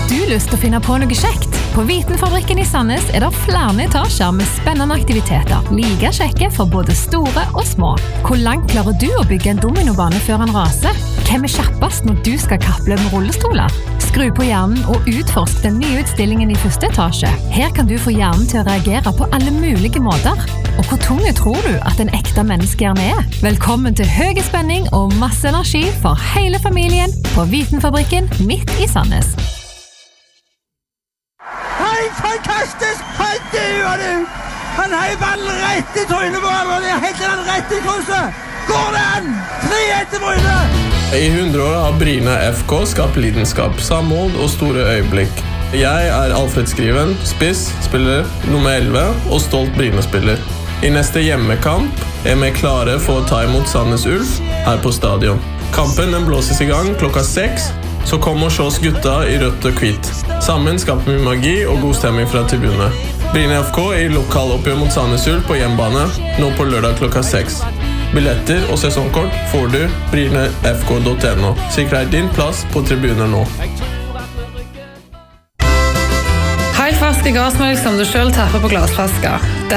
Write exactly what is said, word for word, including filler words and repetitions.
du lyst til å finne på noe kjekt? På Vitenfabrikken i Sandnes er det flere etasjer med spennende aktiviteter, like kjekke for både store og små. Hvor langt klarer du å bygge en dominobane før en raser? Hvem er kjappest når du skal kapple med rullestoler? Skru på hjernen og utforsk den nye utstillingen i første etasje. Her kan du få hjernen til å reagere på alle mulige måter. Og hvor tunge tror du at en ekte menneskehjerne er? Velkommen til høy spenning og masse energi for hele familien på Vitenfabrikken midt i Sandnes. Hei, fantastisk! Hei, det gjør du! Han heier ballen rett i trynet på hverandre, og helt til han rett i krysset. Går det an? tre ett til Bryne! I hundre år har Bryne F K skapt lidenskap, samhold og store øyeblikk. Jeg er Alfred Skriven, spiss, spiller nummer elleve og stolt Bryne-spiller. I neste hjemmekamp er vi klare for å ta imot Sandnes Ulf her på stadion. Kampen den blåses i gang klokka seks, så kom og se oss gutta i rødt og hvitt. Sammen skaper vi magi og god stemming fra tribunene. Bryne F K i lokaloppgjør mot Sandnes Ulf på hjemmebane, nå på lørdag klokka seks. Billetter og sesongkort får du bryne f k punktum no. Sikre deg din plass på tribuner nå. Helt ferske gassmelk som du selv tapper på glassflasker.